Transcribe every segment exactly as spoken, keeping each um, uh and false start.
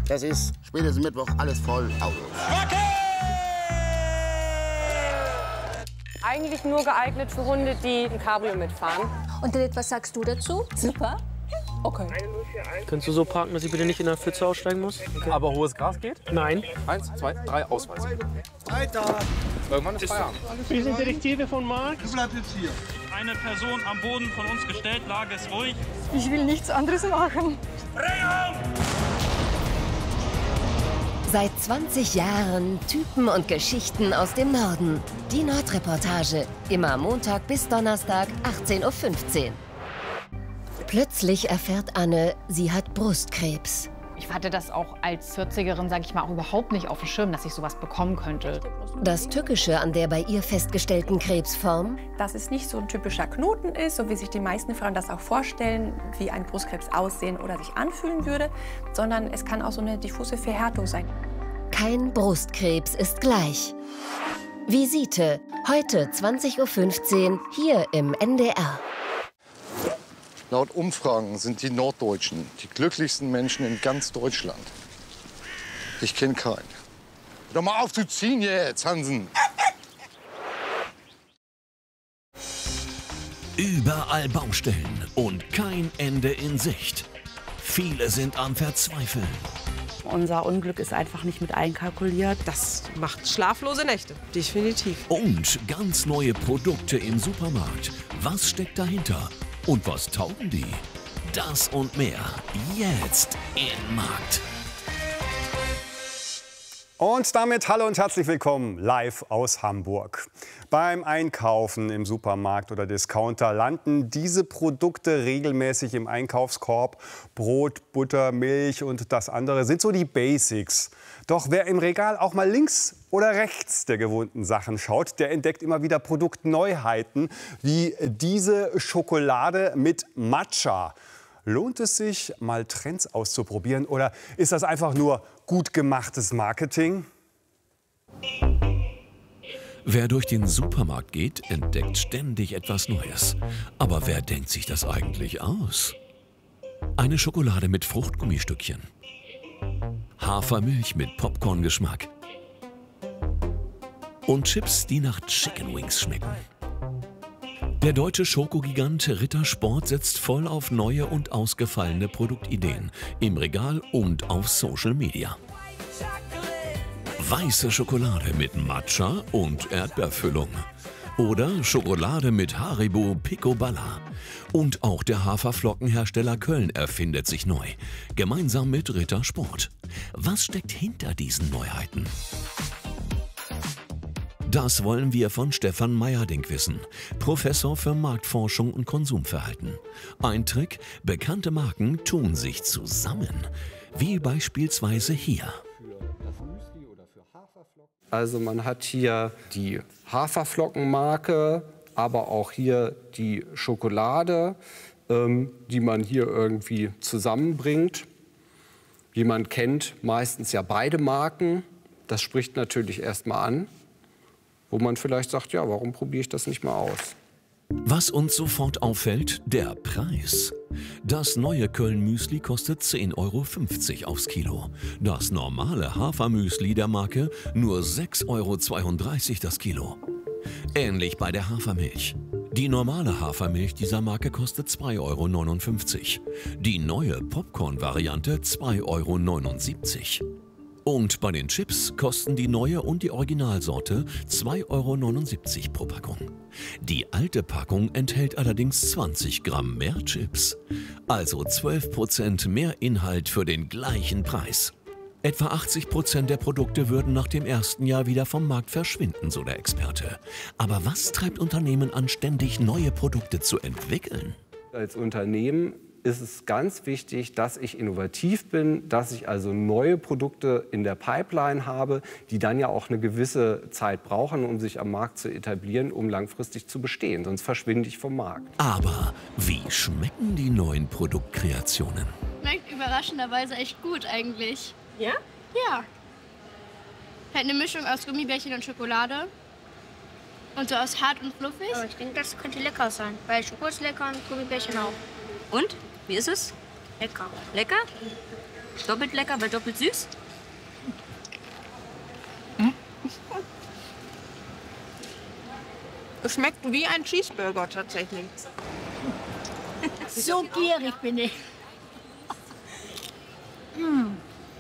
Das ist spätestens Mittwoch alles voll Autos. Eigentlich nur geeignet für Hunde, die ein Cabrio mitfahren. Und Lilith, was sagst du dazu? Super. Okay. Könntest du so parken, dass ich bitte nicht in der Pfütze aussteigen muss? Okay. Aber hohes Gras geht? Nein. Eins, zwei, drei, Ausweis. Weiter! Irgendwann ist Feierabend. Wir sind Detektive von Marc. Du bleibst jetzt hier. Eine Person am Boden von uns gestellt, Lage ist ruhig. Ich will nichts anderes machen. Seit zwanzig Jahren Typen und Geschichten aus dem Norden. Die Nordreportage. Immer Montag bis Donnerstag, achtzehn Uhr fünfzehn. Plötzlich erfährt Anne, sie hat Brustkrebs. Ich hatte das auch als vierzigerin, sage ich mal, auch überhaupt nicht auf dem Schirm, dass ich sowas bekommen könnte. Das Tückische an der bei ihr festgestellten Krebsform: dass es nicht so ein typischer Knoten ist, so wie sich die meisten Frauen das auch vorstellen, wie ein Brustkrebs aussehen oder sich anfühlen würde, sondern es kann auch so eine diffuse Verhärtung sein. Kein Brustkrebs ist gleich. Visite, heute zwanzig Uhr fünfzehn, hier im N D R. Laut Umfragen sind die Norddeutschen die glücklichsten Menschen in ganz Deutschland. Ich kenne keinen. Hör mal auf zu ziehen jetzt, Hansen! Überall Baustellen und kein Ende in Sicht. Viele sind am Verzweifeln. Unser Unglück ist einfach nicht mit einkalkuliert. Das macht schlaflose Nächte, definitiv. Und ganz neue Produkte im Supermarkt. Was steckt dahinter? Und was taugen die? Das und mehr jetzt im Markt. Und damit hallo und herzlich willkommen live aus Hamburg. Beim Einkaufen im Supermarkt oder Discounter landen diese Produkte regelmäßig im Einkaufskorb. Brot, Butter, Milch und das andere sind so die Basics. Doch wer im Regal auch mal links oder rechts der gewohnten Sachen schaut, der entdeckt immer wieder Produktneuheiten wie diese Schokolade mit Matcha. Lohnt es sich, mal Trends auszuprobieren, oder ist das einfach nur gut gemachtes Marketing? Wer durch den Supermarkt geht, entdeckt ständig etwas Neues. Aber wer denkt sich das eigentlich aus? Eine Schokolade mit Fruchtgummistückchen. Hafermilch mit Popcorn-Geschmack. Und Chips, die nach Chicken Wings schmecken. Der deutsche Schokogigant Ritter Sport setzt voll auf neue und ausgefallene Produktideen im Regal und auf Social Media. Weiße Schokolade mit Matcha und Erdbeerfüllung. Oder Schokolade mit Haribo Picoballa. Und auch der Haferflockenhersteller Köln erfindet sich neu, gemeinsam mit Ritter Sport. Was steckt hinter diesen Neuheiten? Das wollen wir von Stefan Meyerdink wissen, Professor für Marktforschung und Konsumverhalten. Ein Trick: bekannte Marken tun sich zusammen, wie beispielsweise hier. Also man hat hier die Haferflockenmarke, aber auch hier die Schokolade, ähm, die man hier irgendwie zusammenbringt. Jemand kennt meistens ja beide Marken. Das spricht natürlich erst mal an, wo man vielleicht sagt, ja, warum probiere ich das nicht mal aus? Was uns sofort auffällt, der Preis. Das neue Köln-Müsli kostet zehn Euro fünfzig aufs Kilo. Das normale Hafermüsli der Marke nur sechs Euro zweiunddreißig das Kilo. Ähnlich bei der Hafermilch. Die normale Hafermilch dieser Marke kostet zwei Euro neunundfünfzig. Die neue Popcorn-Variante zwei Euro neunundsiebzig. Und bei den Chips kosten die neue und die Originalsorte zwei Euro neunundsiebzig pro Packung. Die alte Packung enthält allerdings zwanzig Gramm mehr Chips. Also zwölf Prozent mehr Inhalt für den gleichen Preis. Etwa achtzig Prozent der Produkte würden nach dem ersten Jahr wieder vom Markt verschwinden, so der Experte. Aber was treibt Unternehmen an, ständig neue Produkte zu entwickeln? Als Unternehmen ist es ganz wichtig, dass ich innovativ bin, dass ich also neue Produkte in der Pipeline habe, die dann ja auch eine gewisse Zeit brauchen, um sich am Markt zu etablieren, um langfristig zu bestehen. Sonst verschwinde ich vom Markt. Aber wie schmecken die neuen Produktkreationen? Schmeckt überraschenderweise echt gut eigentlich. Ja? Ja. Halt eine Mischung aus Gummibärchen und Schokolade. Und so aus hart und fluffig. Aber ich denke, das könnte lecker sein, weil Schoko ist lecker und Gummibärchen auch. Und? Wie ist es? Lecker. Lecker? Doppelt lecker, weil doppelt süß. Es schmeckt wie ein Cheeseburger tatsächlich. So gierig bin ich. Mm.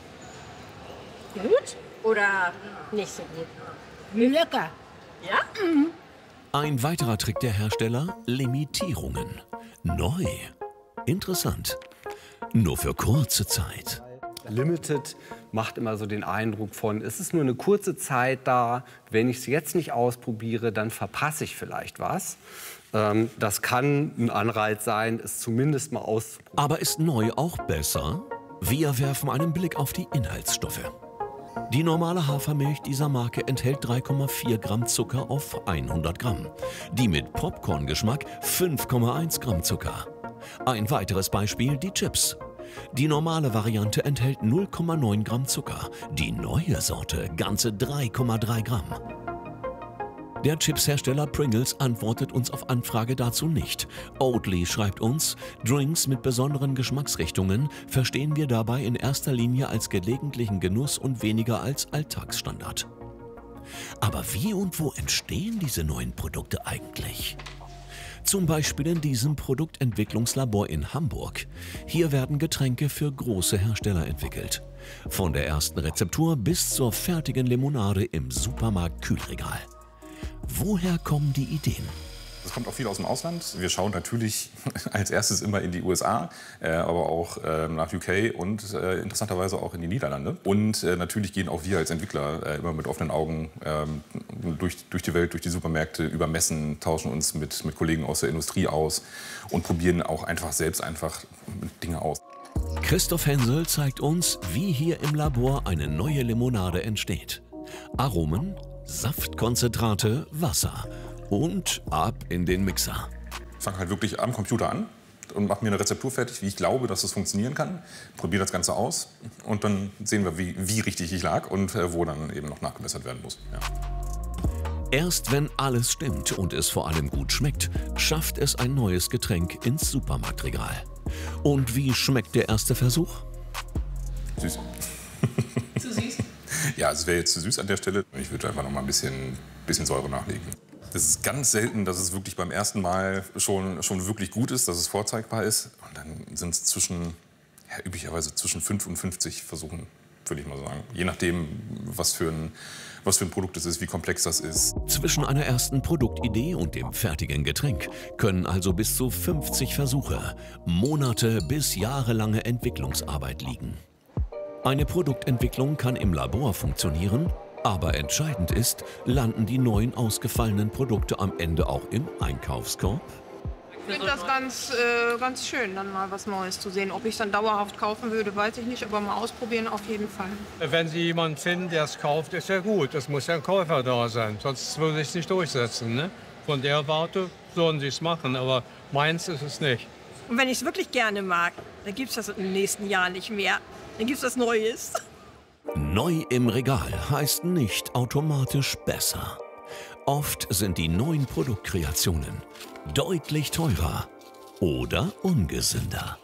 Gut oder nicht so gut? Lecker. Ja? Mhm. Ein weiterer Trick der Hersteller: Limitierungen. Neu. Interessant. Nur für kurze Zeit. Limited macht immer so den Eindruck von, es ist nur eine kurze Zeit da, wenn ich es jetzt nicht ausprobiere, dann verpasse ich vielleicht was. Ähm, das kann ein Anreiz sein, es zumindest mal auszuprobieren. Aber ist neu auch besser? Wir werfen einen Blick auf die Inhaltsstoffe. Die normale Hafermilch dieser Marke enthält drei Komma vier Gramm Zucker auf hundert Gramm. Die mit Popcorn-Geschmack fünf Komma eins Gramm Zucker. Ein weiteres Beispiel: die Chips. Die normale Variante enthält null Komma neun Gramm Zucker, die neue Sorte ganze drei Komma drei Gramm. Der Chipshersteller Pringles antwortet uns auf Anfrage dazu nicht. Oatly schreibt uns: Drinks mit besonderen Geschmacksrichtungen verstehen wir dabei in erster Linie als gelegentlichen Genuss und weniger als Alltagsstandard. Aber wie und wo entstehen diese neuen Produkte eigentlich? Zum Beispiel in diesem Produktentwicklungslabor in Hamburg. Hier werden Getränke für große Hersteller entwickelt. Von der ersten Rezeptur bis zur fertigen Limonade im Supermarkt-Kühlregal. Woher kommen die Ideen? Es kommt auch viel aus dem Ausland. Wir schauen natürlich als erstes immer in die U S A, äh, aber auch äh, nach U K und äh, interessanterweise auch in die Niederlande. Und äh, natürlich gehen auch wir als Entwickler äh, immer mit offenen Augen äh, durch, durch die Welt, durch die Supermärkte, über Messen, tauschen uns mit, mit Kollegen aus der Industrie aus und probieren auch einfach selbst einfach Dinge aus. Christoph Hensel zeigt uns, wie hier im Labor eine neue Limonade entsteht. Aromen, Saftkonzentrate, Wasser und ab in den Mixer. Ich fange halt wirklich am Computer an und mache mir eine Rezeptur fertig, wie ich glaube, dass es funktionieren kann. Probiere das Ganze aus und dann sehen wir, wie, wie richtig ich lag und äh, wo dann eben noch nachgebessert werden muss. Ja. Erst wenn alles stimmt und es vor allem gut schmeckt, schafft es ein neues Getränk ins Supermarktregal. Und wie schmeckt der erste Versuch? Süß. Zu süß? Ja, es wäre jetzt zu süß an der Stelle. Ich würde einfach noch mal ein bisschen, bisschen Säure nachlegen. Es ist ganz selten, dass es wirklich beim ersten Mal schon, schon wirklich gut ist, dass es vorzeigbar ist. Und dann sind es zwischen, ja, üblicherweise zwischen fünf und fünfzig Versuchen, würde ich mal sagen. Je nachdem, was für ein, was für ein Produkt es ist, wie komplex das ist. Zwischen einer ersten Produktidee und dem fertigen Getränk können also bis zu fünfzig Versuche, Monate bis jahrelange Entwicklungsarbeit liegen. Eine Produktentwicklung kann im Labor funktionieren, aber entscheidend ist, landen die neuen ausgefallenen Produkte am Ende auch im Einkaufskorb? Ich finde das ganz, äh, ganz schön, dann mal was Neues zu sehen. Ob ich es dann dauerhaft kaufen würde, weiß ich nicht, aber mal ausprobieren auf jeden Fall. Wenn Sie jemanden finden, der es kauft, ist ja gut. Es muss ja ein Käufer da sein, sonst würde ich es nicht durchsetzen. Ne? Von der Warte sollen Sie es machen, aber meins ist es nicht. Und wenn ich es wirklich gerne mag, dann gibt es das im nächsten Jahr nicht mehr. Dann gibt es was Neues. Neu im Regal heißt nicht automatisch besser. Oft sind die neuen Produktkreationen deutlich teurer oder ungesünder.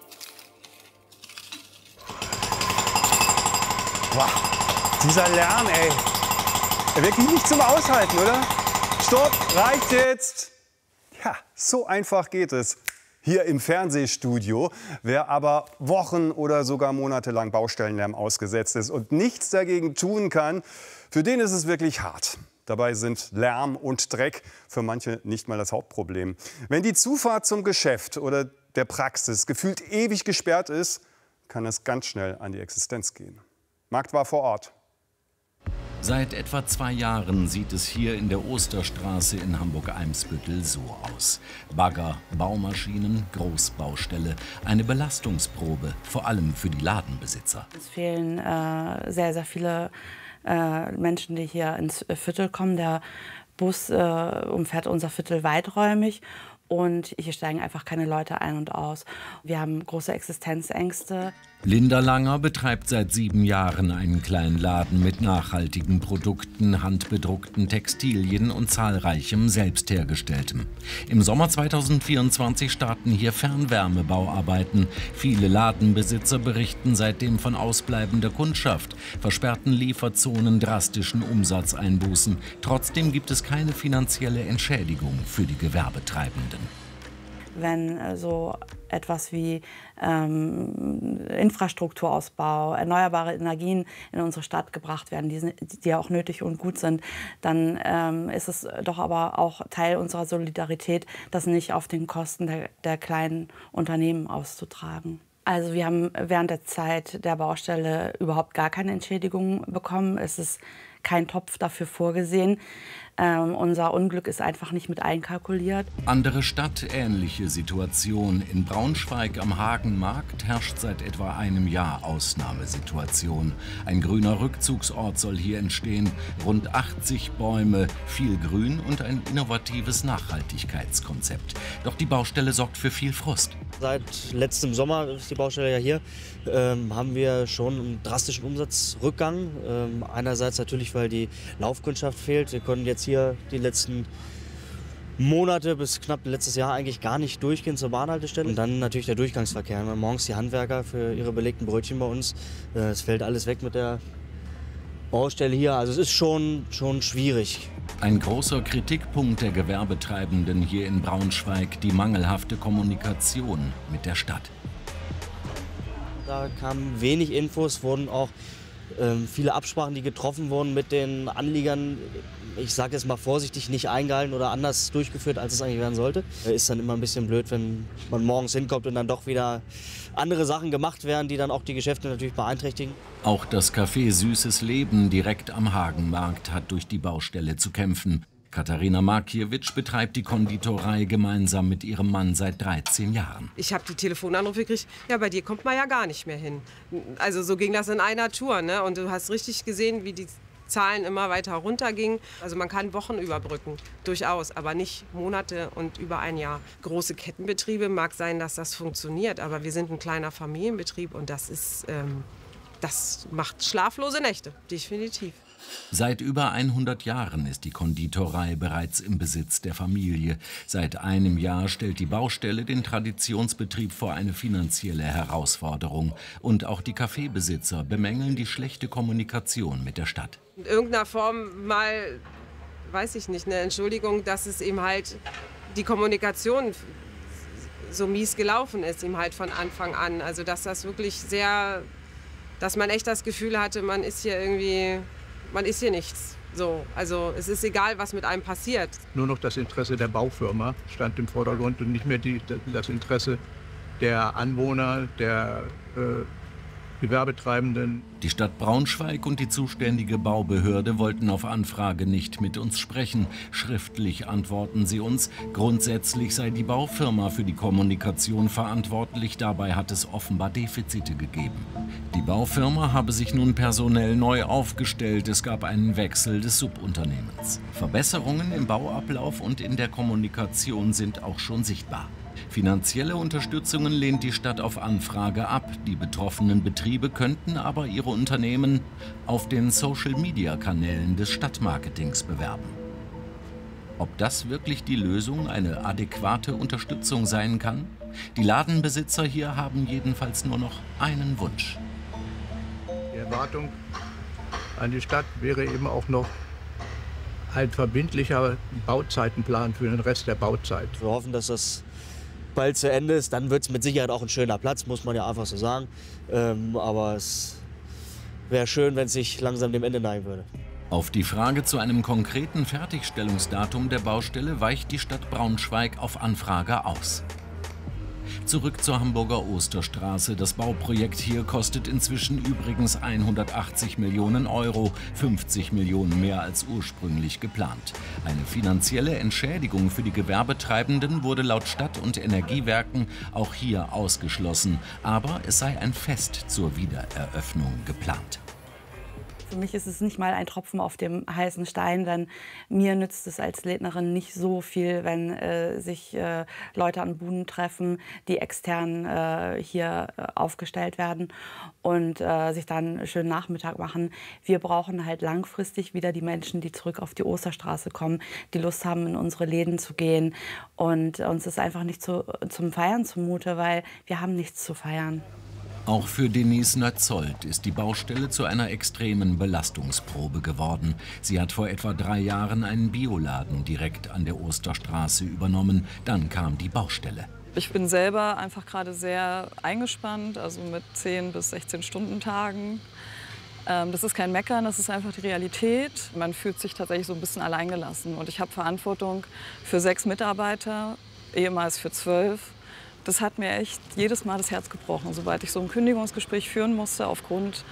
Wow, dieser Lärm, ey. Wirklich nicht zum Aushalten, oder? Stopp, reicht jetzt. Ja, so einfach geht es. Hier im Fernsehstudio. Wer aber Wochen oder sogar monatelang Baustellenlärm ausgesetzt ist und nichts dagegen tun kann, für den ist es wirklich hart. Dabei sind Lärm und Dreck für manche nicht mal das Hauptproblem. Wenn die Zufahrt zum Geschäft oder der Praxis gefühlt ewig gesperrt ist, kann es ganz schnell an die Existenz gehen. Markt war vor Ort. Seit etwa zwei Jahren sieht es hier in der Osterstraße in Hamburg-Eimsbüttel so aus. Bagger, Baumaschinen, Großbaustelle, eine Belastungsprobe, vor allem für die Ladenbesitzer. Es fehlen äh, sehr, sehr viele äh, Menschen, die hier ins Viertel kommen. Der Bus äh, umfährt unser Viertel weiträumig. Und hier steigen einfach keine Leute ein und aus. Wir haben große Existenzängste. Linda Langer betreibt seit sieben Jahren einen kleinen Laden mit nachhaltigen Produkten, handbedruckten Textilien und zahlreichem selbst hergestelltem. Im Sommer zweitausendvierundzwanzig starten hier Fernwärmebauarbeiten. Viele Ladenbesitzer berichten seitdem von ausbleibender Kundschaft, versperrten Lieferzonen, drastischen Umsatzeinbußen. Trotzdem gibt es keine finanzielle Entschädigung für die Gewerbetreibenden. Wenn so etwas wie ähm, Infrastrukturausbau, erneuerbare Energien in unsere Stadt gebracht werden, die, die ja auch nötig und gut sind, dann ähm, ist es doch aber auch Teil unserer Solidarität, das nicht auf den Kosten der, der kleinen Unternehmen auszutragen. Also wir haben während der Zeit der Baustelle überhaupt gar keine Entschädigung bekommen. Es ist kein Topf dafür vorgesehen. Ähm, unser Unglück ist einfach nicht mit einkalkuliert. Andere Stadt, ähnliche Situation. In Braunschweig am Hagenmarkt herrscht seit etwa einem Jahr Ausnahmesituation. Ein grüner Rückzugsort soll hier entstehen. Rund achtzig Bäume, viel Grün und ein innovatives Nachhaltigkeitskonzept. Doch die Baustelle sorgt für viel Frust. Seit letztem Sommer ist die Baustelle ja hier, ähm, haben wir schon einen drastischen Umsatzrückgang. Ähm, einerseits natürlich, weil die Laufkundschaft fehlt. Wir konnten jetzt hier die letzten Monate bis knapp letztes Jahr eigentlich gar nicht durchgehen zur Bahnhaltestelle. Und dann natürlich der Durchgangsverkehr. Morgens die Handwerker für ihre belegten Brötchen bei uns. Äh, es fällt alles weg mit der Baustelle hier. Also es ist schon, schon schwierig. Ein großer Kritikpunkt der Gewerbetreibenden hier in Braunschweig, die mangelhafte Kommunikation mit der Stadt. Da kamen wenig Infos, wurden auch ähm, viele Absprachen, die getroffen wurden mit den Anliegern, ich sage jetzt mal vorsichtig, nicht eingehalten oder anders durchgeführt, als es eigentlich werden sollte. Ist dann immer ein bisschen blöd, wenn man morgens hinkommt und dann doch wieder andere Sachen gemacht werden, die dann auch die Geschäfte natürlich beeinträchtigen. Auch das Café Süßes Leben direkt am Hagenmarkt hat durch die Baustelle zu kämpfen. Katharina Markiewicz betreibt die Konditorei gemeinsam mit ihrem Mann seit dreizehn Jahren. Ich habe die Telefonanrufe gekriegt, ja, bei dir kommt man ja gar nicht mehr hin. Also so ging das in einer Tour, ne? Und du hast richtig gesehen, wie die Zahlen immer weiter runtergingen. Also man kann Wochen überbrücken, durchaus, aber nicht Monate und über ein Jahr. Große Kettenbetriebe mag sein, dass das funktioniert, aber wir sind ein kleiner Familienbetrieb und das ist, ähm, das macht schlaflose Nächte, definitiv. Seit über hundert Jahren ist die Konditorei bereits im Besitz der Familie. Seit einem Jahr stellt die Baustelle den Traditionsbetrieb vor eine finanzielle Herausforderung. Und auch die Kaffeebesitzer bemängeln die schlechte Kommunikation mit der Stadt. In irgendeiner Form mal, weiß ich nicht, eine Entschuldigung, dass es eben halt die Kommunikation so mies gelaufen ist, ihm halt von Anfang an. Also dass das wirklich sehr, dass man echt das Gefühl hatte, man ist hier irgendwie... Man ist hier nichts. So, also es ist egal, was mit einem passiert. Nur noch das Interesse der Baufirma stand im Vordergrund und nicht mehr die, das Interesse der Anwohner, der äh, Gewerbetreibenden. Die Stadt Braunschweig und die zuständige Baubehörde wollten auf Anfrage nicht mit uns sprechen. Schriftlich antworten sie uns, grundsätzlich sei die Baufirma für die Kommunikation verantwortlich. Dabei hat es offenbar Defizite gegeben. Die Baufirma habe sich nun personell neu aufgestellt. Es gab einen Wechsel des Subunternehmens. Verbesserungen im Bauablauf und in der Kommunikation sind auch schon sichtbar. Finanzielle Unterstützungen lehnt die Stadt auf Anfrage ab. Die betroffenen Betriebe könnten aber ihre Unternehmen auf den Social-Media-Kanälen des Stadtmarketings bewerben. Ob das wirklich die Lösung, eine adäquate Unterstützung sein kann? Die Ladenbesitzer hier haben jedenfalls nur noch einen Wunsch. Die Erwartung an die Stadt wäre eben auch noch ein verbindlicher Bauzeitenplan für den Rest der Bauzeit. Wir hoffen, dass das bald zu Ende ist. Dann wird es mit Sicherheit auch ein schöner Platz, muss man ja einfach so sagen. Ähm, aber es wäre schön, wenn es sich langsam dem Ende neigen würde. Auf die Frage zu einem konkreten Fertigstellungsdatum der Baustelle weicht die Stadt Braunschweig auf Anfrage aus. Zurück zur Hamburger Osterstraße. Das Bauprojekt hier kostet inzwischen übrigens hundertachtzig Millionen Euro, fünfzig Millionen mehr als ursprünglich geplant. Eine finanzielle Entschädigung für die Gewerbetreibenden wurde laut Stadt- und Energiewerken auch hier ausgeschlossen. Aber es sei ein Fest zur Wiedereröffnung geplant. Für mich ist es nicht mal ein Tropfen auf dem heißen Stein, denn mir nützt es als Rednerin nicht so viel, wenn äh, sich äh, Leute an Buden treffen, die extern äh, hier äh, aufgestellt werden und äh, sich dann einen schönen Nachmittag machen. Wir brauchen halt langfristig wieder die Menschen, die zurück auf die Osterstraße kommen, die Lust haben, in unsere Läden zu gehen. Und uns ist einfach nicht zu, zum Feiern zumute, weil wir haben nichts zu feiern. Auch für Denise Nötzold ist die Baustelle zu einer extremen Belastungsprobe geworden. Sie hat vor etwa drei Jahren einen Bioladen direkt an der Osterstraße übernommen. Dann kam die Baustelle. Ich bin selber einfach gerade sehr eingespannt, also mit zehn bis sechzehn Stunden Tagen. Ähm, das ist kein Meckern, das ist einfach die Realität. Man fühlt sich tatsächlich so ein bisschen alleingelassen. Und ich habe Verantwortung für sechs Mitarbeiter, ehemals für zwölf. Das hat mir echt jedes Mal das Herz gebrochen, sobald ich so ein Kündigungsgespräch führen musste aufgrund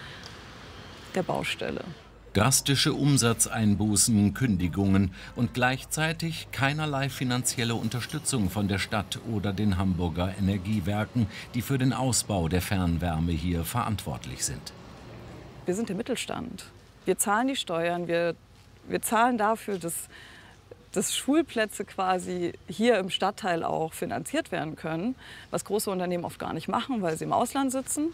der Baustelle. Drastische Umsatzeinbußen, Kündigungen und gleichzeitig keinerlei finanzielle Unterstützung von der Stadt oder den Hamburger Energiewerken, die für den Ausbau der Fernwärme hier verantwortlich sind. Wir sind der Mittelstand. Wir zahlen die Steuern, wir, wir zahlen dafür, dass dass Schulplätze quasi hier im Stadtteil auch finanziert werden können, was große Unternehmen oft gar nicht machen, weil sie im Ausland sitzen.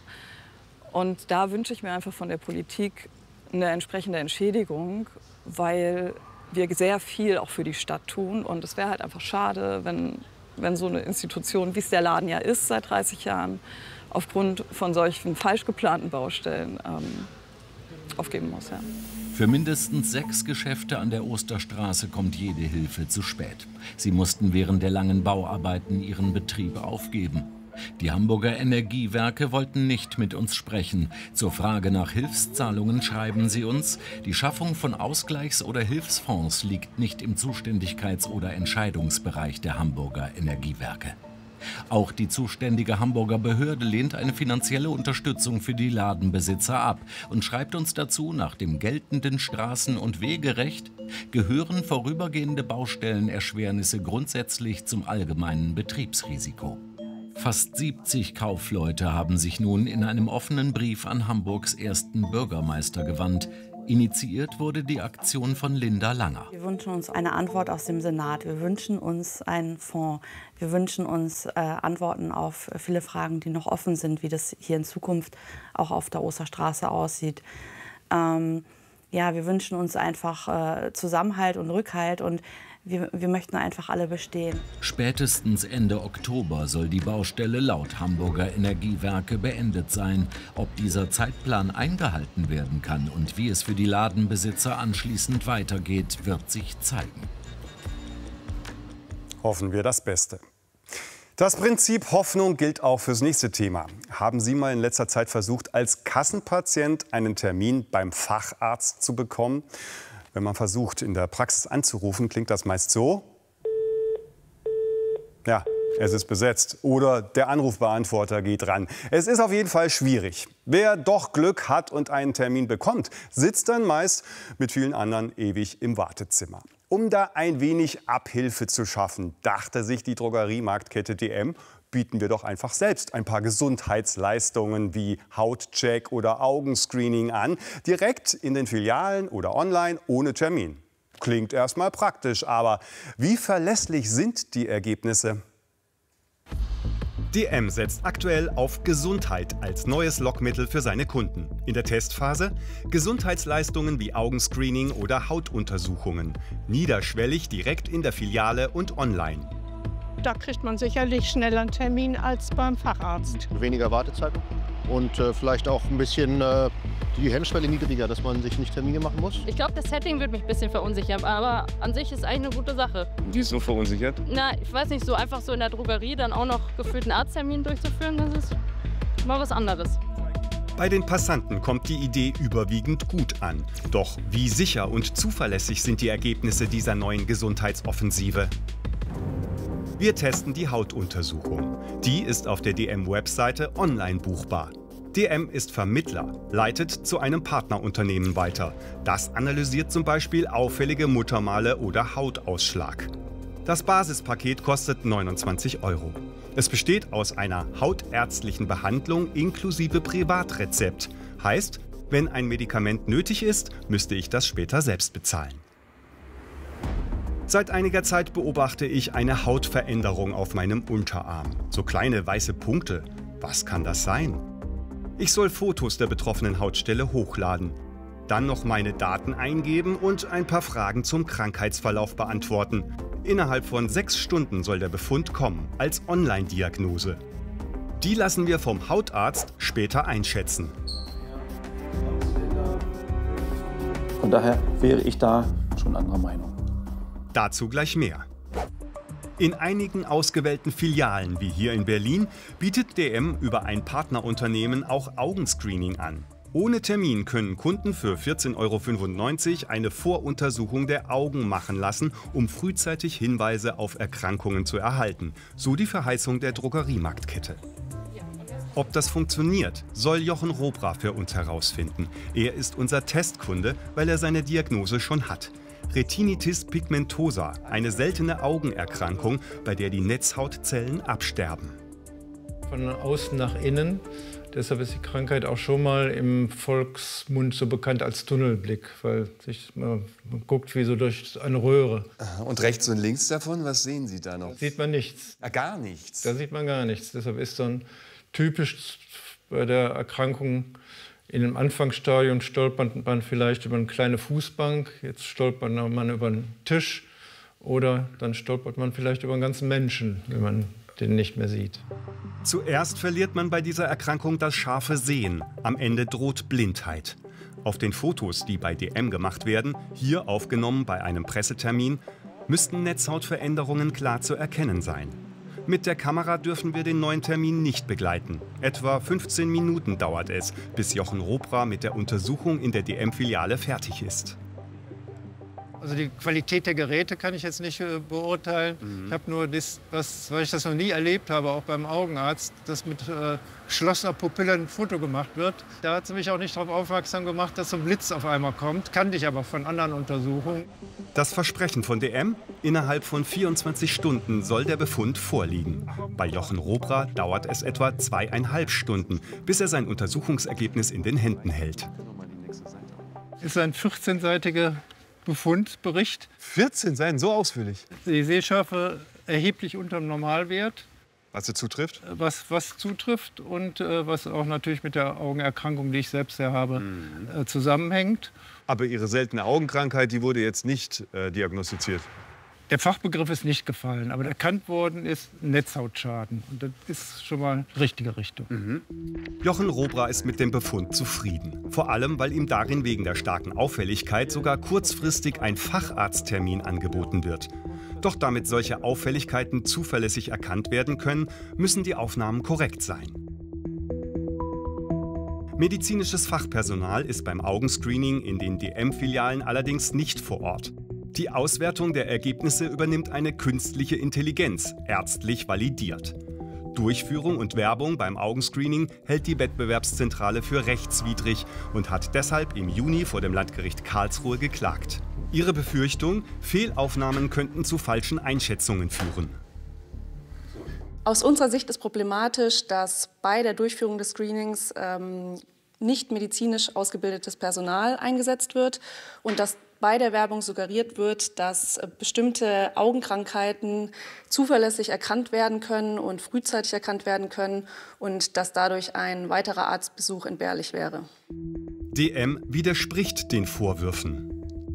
Und da wünsche ich mir einfach von der Politik eine entsprechende Entschädigung, weil wir sehr viel auch für die Stadt tun. Und es wäre halt einfach schade, wenn, wenn so eine Institution, wie es der Laden ja ist seit dreißig Jahren, aufgrund von solchen falsch geplanten Baustellen ähm, aufgeben muss. Ja. Für mindestens sechs Geschäfte an der Osterstraße kommt jede Hilfe zu spät. Sie mussten während der langen Bauarbeiten ihren Betrieb aufgeben. Die Hamburger Energiewerke wollten nicht mit uns sprechen. Zur Frage nach Hilfszahlungen schreiben sie uns, die Schaffung von Ausgleichs- oder Hilfsfonds liegt nicht im Zuständigkeits- oder Entscheidungsbereich der Hamburger Energiewerke. Auch die zuständige Hamburger Behörde lehnt eine finanzielle Unterstützung für die Ladenbesitzer ab und schreibt uns dazu, nach dem geltenden Straßen- und Wegerecht gehören vorübergehende Baustellenerschwernisse grundsätzlich zum allgemeinen Betriebsrisiko. Fast siebzig Kaufleute haben sich nun in einem offenen Brief an Hamburgs ersten Bürgermeister gewandt. Initiiert wurde die Aktion von Linda Langer. Wir wünschen uns eine Antwort aus dem Senat. Wir wünschen uns einen Fonds. Wir wünschen uns äh, Antworten auf viele Fragen, die noch offen sind, wie das hier in Zukunft auch auf der Osterstraße aussieht. Ähm, ja, wir wünschen uns einfach äh, Zusammenhalt und Rückhalt und wir, wir möchten einfach alle bestehen. Spätestens Ende Oktober soll die Baustelle laut Hamburger Energiewerke beendet sein. Ob dieser Zeitplan eingehalten werden kann und wie es für die Ladenbesitzer anschließend weitergeht, wird sich zeigen. Hoffen wir das Beste. Das Prinzip Hoffnung gilt auch fürs nächste Thema. Haben Sie mal in letzter Zeit versucht, als Kassenpatient einen Termin beim Facharzt zu bekommen? Wenn man versucht, in der Praxis anzurufen, klingt das meist so. Ja, es ist besetzt oder der Anrufbeantworter geht ran. Es ist auf jeden Fall schwierig. Wer doch Glück hat und einen Termin bekommt, sitzt dann meist mit vielen anderen ewig im Wartezimmer. Um da ein wenig Abhilfe zu schaffen, dachte sich die Drogeriemarktkette D M, bieten wir doch einfach selbst ein paar Gesundheitsleistungen wie Hautcheck oder Augenscreening an, direkt in den Filialen oder online ohne Termin. Klingt erstmal praktisch, aber wie verlässlich sind die Ergebnisse? D M setzt aktuell auf Gesundheit als neues Lockmittel für seine Kunden. In der Testphase Gesundheitsleistungen wie Augenscreening oder Hautuntersuchungen. Niederschwellig direkt in der Filiale und online. Da kriegt man sicherlich schneller einen Termin als beim Facharzt. Weniger Wartezeit und äh, vielleicht auch ein bisschen äh, die Hemmschwelle niedriger, dass man sich nicht Termine machen muss. Ich glaube, das Setting wird mich ein bisschen verunsichern, aber an sich ist eigentlich eine gute Sache. Die ist so verunsichert? Na, ich weiß nicht, so einfach so in der Drogerie dann auch noch gefühlt einen Arzttermin durchzuführen, das ist mal was anderes. Bei den Passanten kommt die Idee überwiegend gut an. Doch wie sicher und zuverlässig sind die Ergebnisse dieser neuen Gesundheitsoffensive? Wir testen die Hautuntersuchung. Die ist auf der D M-Webseite online buchbar. D M ist Vermittler, leitet zu einem Partnerunternehmen weiter. Das analysiert zum Beispiel auffällige Muttermale oder Hautausschlag. Das Basispaket kostet neunundzwanzig Euro. Es besteht aus einer hautärztlichen Behandlung inklusive Privatrezept. Heißt, Wenn ein Medikament nötig ist, müsste ich das später selbst bezahlen. Seit einiger Zeit beobachte ich eine Hautveränderung auf meinem Unterarm. So kleine weiße Punkte. Was kann das sein? Ich soll Fotos der betroffenen Hautstelle hochladen. Dann noch meine Daten eingeben und ein paar Fragen zum Krankheitsverlauf beantworten. Innerhalb von sechs Stunden soll der Befund kommen, als Online-Diagnose. Die lassen wir vom Hautarzt später einschätzen. Von daher wäre ich da schon anderer Meinung. Dazu gleich mehr. In einigen ausgewählten Filialen, wie hier in Berlin, bietet D M über ein Partnerunternehmen auch Augenscreening an. Ohne Termin können Kunden für vierzehn Euro fünfundneunzig eine Voruntersuchung der Augen machen lassen, um frühzeitig Hinweise auf Erkrankungen zu erhalten. So die Verheißung der Drogeriemarktkette. Ob das funktioniert, soll Jochen Robra für uns herausfinden. Er ist unser Testkunde, weil er seine Diagnose schon hat. Retinitis pigmentosa, eine seltene Augenerkrankung, bei der die Netzhautzellen absterben. Von außen nach innen, deshalb ist die Krankheit auch schon mal im Volksmund so bekannt als Tunnelblick, weil sich, man, man guckt wie so durch eine Röhre. Und rechts und links davon, was sehen Sie da noch? Da sieht man nichts. Ah, gar nichts? Da sieht man gar nichts. Deshalb ist dann typisch bei der Erkrankung, in dem Anfangsstadium stolpert man vielleicht über eine kleine Fußbank, jetzt stolpert man über einen Tisch oder dann stolpert man vielleicht über einen ganzen Menschen, wenn man den nicht mehr sieht. Zuerst verliert man bei dieser Erkrankung das scharfe Sehen. Am Ende droht Blindheit. Auf den Fotos, die bei D M gemacht werden, hier aufgenommen bei einem Pressetermin, müssten Netzhautveränderungen klar zu erkennen sein. Mit der Kamera dürfen wir den neuen Termin nicht begleiten. Etwa fünfzehn Minuten dauert es, bis Jochen Robra mit der Untersuchung in der D M-Filiale fertig ist. Also die Qualität der Geräte kann ich jetzt nicht äh, beurteilen. Mhm. Ich habe nur das, was, weil ich das noch nie erlebt habe, auch beim Augenarzt, dass mit äh, geschlossener Pupille ein Foto gemacht wird. Da hat sie mich auch nicht darauf aufmerksam gemacht, dass so ein Blitz auf einmal kommt. Kannte ich aber von anderen Untersuchungen. Das Versprechen von D M: Innerhalb von vierundzwanzig Stunden soll der Befund vorliegen. Bei Jochen Robra dauert es etwa zweieinhalb Stunden, bis er sein Untersuchungsergebnis in den Händen hält. Ist ein vierzehnseitiger Befundbericht. vierzehn Seiten, so ausführlich? Die Sehschärfe erheblich unter dem Normalwert. Was zutrifft? Was, was zutrifft und äh, was auch natürlich mit der Augenerkrankung, die ich selbst ja habe, mhm. äh, zusammenhängt. Aber Ihre seltene Augenkrankheit, die wurde jetzt nicht äh, diagnostiziert? Der Fachbegriff ist nicht gefallen, aber erkannt worden ist Netzhautschaden. Und das ist schon mal die richtige Richtung. Mhm. Jochen Robra ist mit dem Befund zufrieden. Vor allem, weil ihm darin wegen der starken Auffälligkeit sogar kurzfristig ein Facharzttermin angeboten wird. Doch damit solche Auffälligkeiten zuverlässig erkannt werden können, müssen die Aufnahmen korrekt sein. Medizinisches Fachpersonal ist beim Augenscreening in den D M-Filialen allerdings nicht vor Ort. Die Auswertung der Ergebnisse übernimmt eine künstliche Intelligenz, ärztlich validiert. Durchführung und Werbung beim Augenscreening hält die Wettbewerbszentrale für rechtswidrig und hat deshalb im Juni vor dem Landgericht Karlsruhe geklagt. Ihre Befürchtung: Fehlaufnahmen könnten zu falschen Einschätzungen führen. Aus unserer Sicht ist problematisch, dass bei der Durchführung des Screenings ähm, nicht medizinisch ausgebildetes Personal eingesetzt wird und dass bei der Werbung suggeriert wird, dass bestimmte Augenkrankheiten zuverlässig erkannt werden können und frühzeitig erkannt werden können und dass dadurch ein weiterer Arztbesuch entbehrlich wäre. D M widerspricht den Vorwürfen.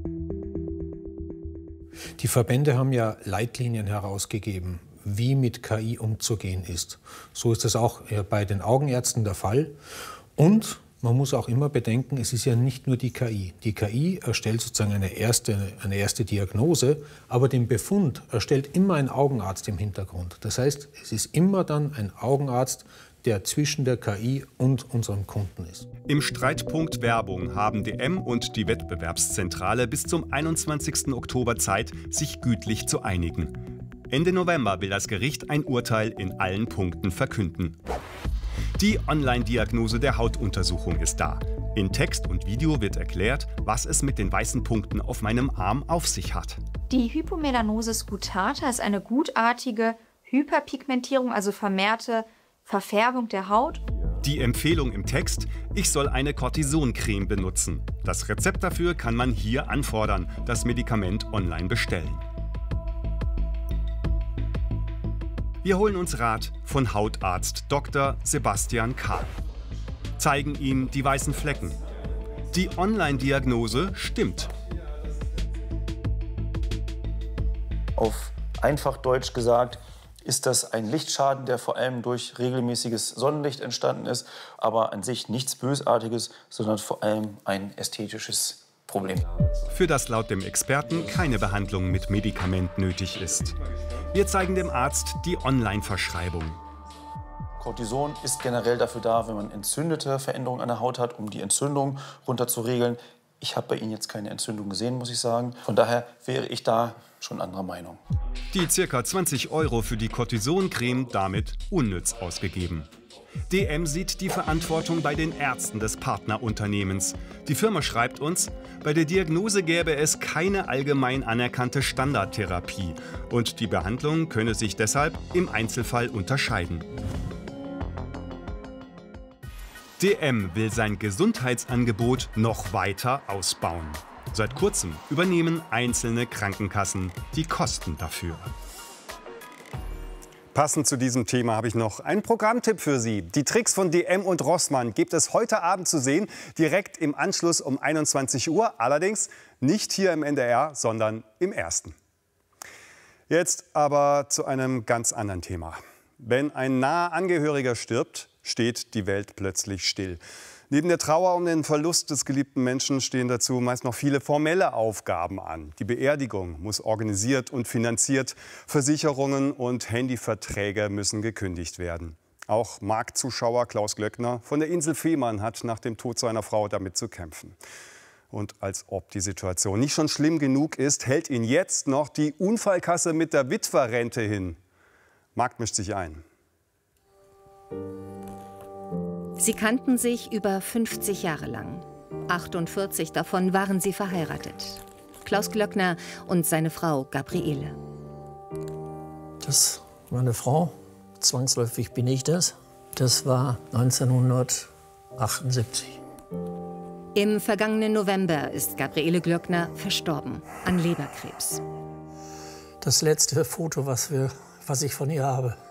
Die Verbände haben ja Leitlinien herausgegeben, wie mit K I umzugehen ist. So ist das auch bei den Augenärzten der Fall. Und man muss auch immer bedenken, es ist ja nicht nur die K I. Die K I erstellt sozusagen eine erste, eine erste Diagnose, aber den Befund erstellt immer ein Augenarzt im Hintergrund. Das heißt, es ist immer dann ein Augenarzt, der zwischen der K I und unserem Kunden ist. Im Streitpunkt Werbung haben D M und die Wettbewerbszentrale bis zum einundzwanzigsten Oktober Zeit, sich gütlich zu einigen. Ende November will das Gericht ein Urteil in allen Punkten verkünden. Die Online-Diagnose der Hautuntersuchung ist da. In Text und Video wird erklärt, was es mit den weißen Punkten auf meinem Arm auf sich hat. Die Hypomelanose scutata ist eine gutartige Hyperpigmentierung, also vermehrte Verfärbung der Haut. Die Empfehlung im Text: Ich soll eine Cortisoncreme benutzen. Das Rezept dafür kann man hier anfordern, das Medikament online bestellen. Wir holen uns Rat von Hautarzt Doktor Sebastian Kahl. Zeigen ihm die weißen Flecken. Die Online-Diagnose stimmt. Auf einfach Deutsch gesagt, ist das ein Lichtschaden, der vor allem durch regelmäßiges Sonnenlicht entstanden ist, aber an sich nichts Bösartiges, sondern vor allem ein ästhetisches Problem. Für das laut dem Experten keine Behandlung mit Medikament nötig ist. Wir zeigen dem Arzt die Online-Verschreibung. Cortison ist generell dafür da, wenn man entzündete Veränderungen an der Haut hat, um die Entzündung runterzuregeln. Ich habe bei Ihnen jetzt keine Entzündung gesehen, muss ich sagen. Von daher wäre ich da schon anderer Meinung. Die ca. zwanzig Euro für die Cortisoncreme damit unnütz ausgegeben. D M sieht die Verantwortung bei den Ärzten des Partnerunternehmens. Die Firma schreibt uns, bei der Diagnose gäbe es keine allgemein anerkannte Standardtherapie und die Behandlung könne sich deshalb im Einzelfall unterscheiden. D M will sein Gesundheitsangebot noch weiter ausbauen. Seit kurzem übernehmen einzelne Krankenkassen die Kosten dafür. Passend zu diesem Thema habe ich noch einen Programmtipp für Sie. Die Tricks von D M und Rossmann gibt es heute Abend zu sehen, direkt im Anschluss um einundzwanzig Uhr. Allerdings nicht hier im N D R, sondern im Ersten. Jetzt aber zu einem ganz anderen Thema. Wenn ein naher Angehöriger stirbt, steht die Welt plötzlich still. Neben der Trauer um den Verlust des geliebten Menschen stehen dazu meist noch viele formelle Aufgaben an. Die Beerdigung muss organisiert und finanziert. Versicherungen und Handyverträge müssen gekündigt werden. Auch Marktzuschauer Klaus Glöckner von der Insel Fehmarn hat nach dem Tod seiner Frau damit zu kämpfen. Und als ob die Situation nicht schon schlimm genug ist, hält ihn jetzt noch die Unfallkasse mit der Witwerrente hin. Markt mischt sich ein. Sie kannten sich über fünfzig Jahre lang. achtundvierzig davon waren sie verheiratet. Klaus Glöckner und seine Frau Gabriele. Das ist meine Frau. Zwangsläufig bin ich das. Das war neunzehnhundertachtundsiebzig. Im vergangenen November ist Gabriele Glöckner verstorben an Leberkrebs. Das letzte Foto, was, wir, was ich von ihr habe.